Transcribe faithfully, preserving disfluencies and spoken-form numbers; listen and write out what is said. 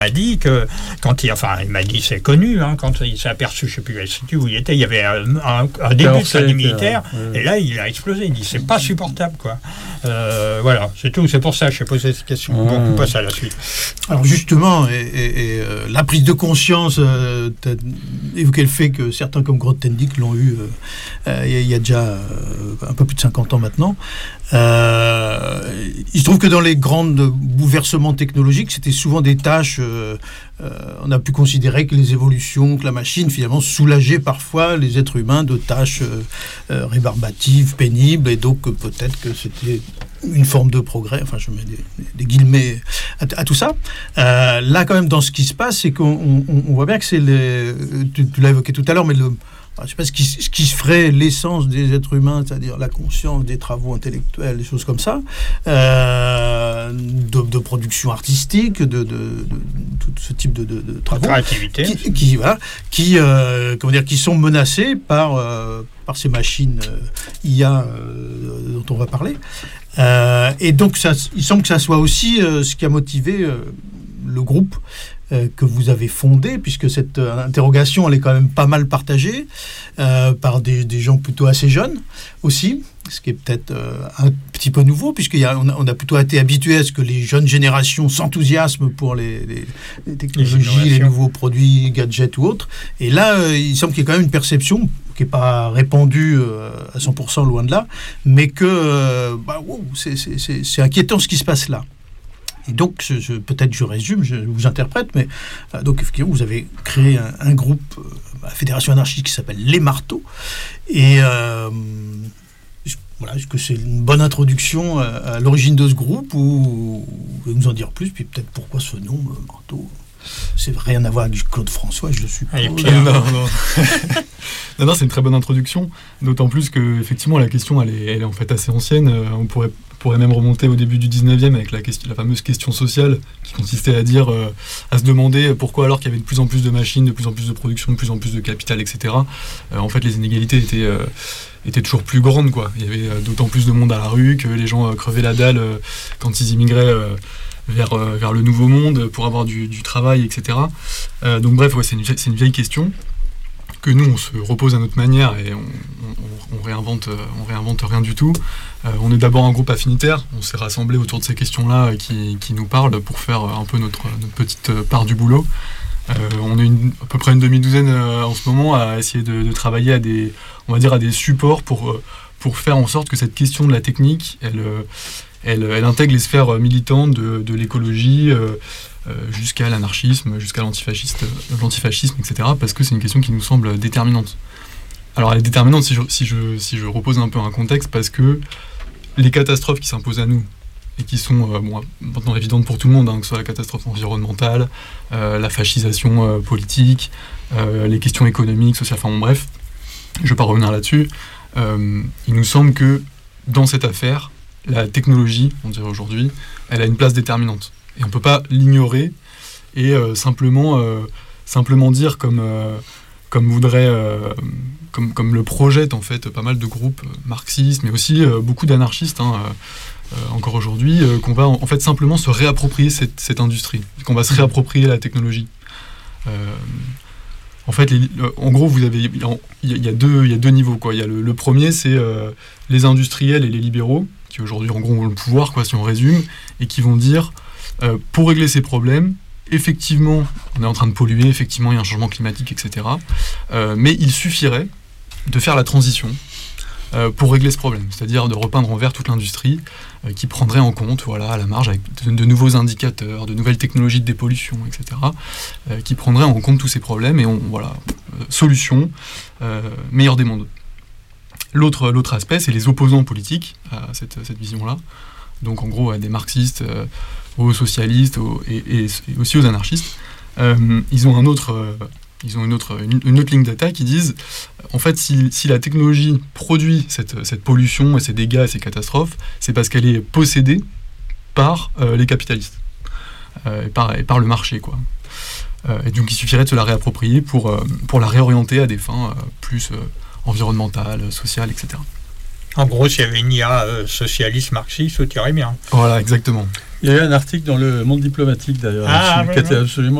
m'a dit que quand il, enfin, il m'a dit, c'est connu, hein, quand il s'est aperçu, je ne sais plus où il était, il y avait un, un, un début de sa vie militaire, euh, et là, il a explosé. Il dit, c'est pas supportable, quoi. Euh, voilà, c'est tout. C'est pour ça que j'ai posé cette question. Mmh. Bon, on passe à la suite. Alors justement, et, et, et, euh, la prise de conscience, euh, tu as évoqué le fait que certains comme Grothendieck l'ont eu il euh, y, y a déjà euh, un peu plus de cinquante ans maintenant. Euh, il se trouve que dans les grands bouleversements technologiques, c'était souvent des tâches, euh, euh, on a pu considérer que les évolutions, que la machine finalement soulageait parfois les êtres humains de tâches euh, euh, rébarbatives, pénibles, et donc euh, peut-être que c'était une forme de progrès, enfin je mets des, des guillemets à, à tout ça. Euh, là quand même dans ce qui se passe, c'est qu'on on, on voit bien que c'est les, tu, tu l'as évoqué tout à l'heure, mais le je ne sais pas ce qui, ce qui ferait l'essence des êtres humains, c'est-à-dire la conscience, des travaux intellectuels, des choses comme ça, euh, de, de production artistique, de, de, de, de tout ce type de, de, de travaux, créativité, qui, qui, voilà, qui, euh, comment dire, qui sont menacés par, euh, par ces machines euh, I A euh, dont on va parler. Euh, et donc, ça, il semble que ça soit aussi euh, ce qui a motivé euh, le groupe euh, que vous avez fondé, puisque cette euh, interrogation, elle est quand même pas mal partagée euh, par des, des gens plutôt assez jeunes aussi, ce qui est peut-être euh, un petit peu nouveau, puisqu'on a, on a plutôt été habitué à ce que les jeunes générations s'enthousiasment pour les, les, les technologies, les, les nouveaux produits, gadgets ou autres. Et là, euh, il semble qu'il y ait quand même une perception qui n'est pas répandue euh, à cent pour cent, loin de là, mais que euh, bah, wow, c'est, c'est, c'est, c'est inquiétant ce qui se passe là. Et donc, je, je, peut-être je résume, je vous interprète, mais euh, donc effectivement, vous avez créé un, un groupe, euh, la Fédération anarchiste, qui s'appelle Les Marteaux. Et euh, je, voilà, est-ce que c'est une bonne introduction à, à l'origine de ce groupe, ou vous pouvez nous en dire plus, puis peut-être pourquoi ce nom, euh, Marteau? C'est rien à voir avec Claude François, je suis. Et puis, non, non. non, non, c'est une très bonne introduction. D'autant plus que effectivement la question, elle est, elle est en fait assez ancienne. Euh, on pourrait, pourrait même remonter au début du dix-neuvième avec la, question, la fameuse question sociale qui consistait à dire, euh, à se demander pourquoi alors qu'il y avait de plus en plus de machines, de plus en plus de production, de plus en plus de capital, et cetera. Euh, en fait, les inégalités étaient euh, étaient toujours plus grandes, quoi. Il y avait euh, d'autant plus de monde à la rue que les gens euh, crevaient la dalle euh, quand ils immigraient. Euh, Vers, euh, vers le nouveau monde pour avoir du, du travail, et cetera. Euh, donc bref, ouais, c'est, une, c'est une vieille question que nous, on se repose à notre manière et on, on, on, réinvente, on réinvente rien du tout. Euh, on est d'abord un groupe affinitaire, on s'est rassemblés autour de ces questions-là qui, qui nous parlent pour faire un peu notre, notre petite part du boulot. Euh, on est une, à peu près une demi-douzaine euh, en ce moment à essayer de, de travailler à des, on va dire, à des supports pour, pour faire en sorte que cette question de la technique, elle... Elle, elle intègre les sphères militantes de, de l'écologie euh, euh, jusqu'à l'anarchisme, jusqu'à l'antifasciste, euh, l'antifascisme, et cetera. Parce que c'est une question qui nous semble déterminante. Alors elle est déterminante si je, si je, si je repose un peu un contexte, parce que les catastrophes qui s'imposent à nous, et qui sont euh, bon, maintenant évidentes pour tout le monde, hein, que ce soit la catastrophe environnementale, euh, la fascisation euh, politique, euh, les questions économiques, sociales, enfin bon, bref, je ne vais pas revenir là-dessus. Euh, il nous semble que dans cette affaire, la technologie, on dirait aujourd'hui, elle a une place déterminante. Et on ne peut pas l'ignorer et euh, simplement, euh, simplement dire, comme, euh, comme, voudrait, euh, comme, comme le projettent en fait pas mal de groupes marxistes, mais aussi euh, beaucoup d'anarchistes, hein, euh, encore aujourd'hui, euh, qu'on va en fait simplement se réapproprier cette, cette industrie, qu'on va se réapproprier la technologie. Euh, En fait, les, en gros, vous avez, il y, y, a deux, il y a deux niveaux, quoi. Il y a le, le premier, c'est euh, les industriels et les libéraux, qui aujourd'hui, en gros, ont le pouvoir, quoi, si on résume, et qui vont dire, euh, pour régler ces problèmes, effectivement, on est en train de polluer, effectivement, il y a un changement climatique, et cetera. Euh, mais il suffirait de faire la transition euh, pour régler ce problème, c'est-à-dire de repeindre en vert toute l'industrie, euh, qui prendrait en compte, voilà, à la marge, avec de, de nouveaux indicateurs, de nouvelles technologies de dépollution, et cetera, euh, qui prendraient en compte tous ces problèmes, et on, voilà, euh, solution, euh, meilleur des mondes. L'autre, l'autre aspect, c'est les opposants politiques à cette, cette vision-là, donc en gros, à des marxistes, euh, aux socialistes aux, et, et, et aussi aux anarchistes. Euh, ils ont un autre... Euh, Ils ont une autre, une, une autre ligne d'attaque qui disent, en fait, si, si la technologie produit cette, cette pollution et ces dégâts et ces catastrophes, c'est parce qu'elle est possédée par euh, les capitalistes euh, et, par, et par le marché, quoi. Euh, et donc, il suffirait de se la réapproprier pour, euh, pour la réorienter à des fins euh, plus euh, environnementales, sociales, et cetera. En gros, s'il y avait une I A euh, socialiste, marxiste, tout irait bien. Voilà, exactement. Il y a eu un article dans le Monde diplomatique d'ailleurs, ah, qui oui, était oui. absolument